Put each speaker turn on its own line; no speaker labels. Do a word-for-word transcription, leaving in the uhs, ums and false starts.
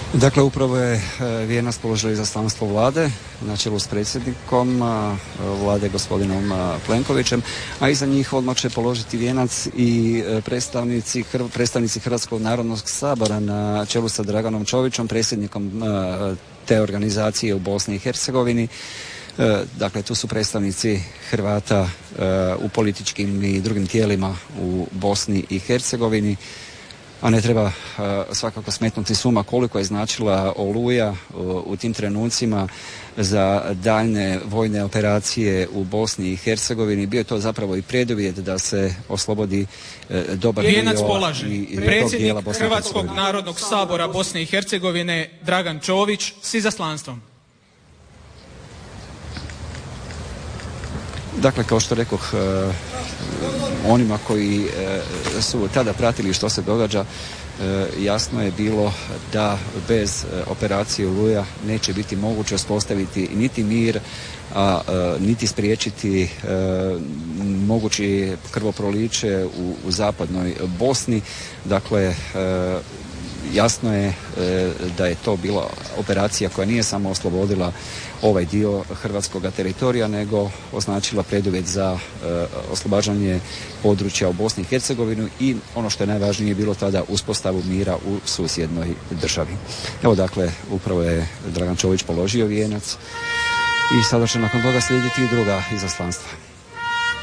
Dakle, upravo je vijenac položilo izaslanstvo vlade na čelu s predsjednikom vlade gospodinom Plenkovićem, a iza njih odmah će položiti vijenac i predstavnici, predstavnici Hrvatskog narodnog sabora na čelu sa Draganom Čovićom, predsjednikom te organizacije u Bosni i Hercegovini. Dakle, tu su predstavnici Hrvata u političkim i drugim tijelima u Bosni i Hercegovini. A ne treba uh, svakako smetnuti suma koliko je značila Oluja uh, u tim trenucima za daljne vojne operacije u Bosni i Hercegovini. Bio je to zapravo i preduvjet da se oslobodi uh, dobar dio
vijenac polaže
i, i
predsjednik Hrvatskog narodnog sabora Bosne i Hercegovine Dragan Čović s izaslanstvom.
Dakle, kao što rekoh, uh, onima koji uh, su tada pratili što se događa, uh, jasno je bilo da bez uh, operacije Oluja neće biti moguće uspostaviti niti mir, a uh, niti spriječiti uh, mogući krvoproliće u, u zapadnoj Bosni. Dakle, uh, jasno je e, da je to bila operacija koja nije samo oslobodila ovaj dio hrvatskog teritorija, nego označila preduvjet za e, oslobađanje područja u Bosni i Hercegovini i ono što je najvažnije bilo tada uspostavu mira u susjednoj državi. Evo, dakle, upravo je Dragan Čović položio vijenac i sada će nakon toga slijediti i druga izaslanstva.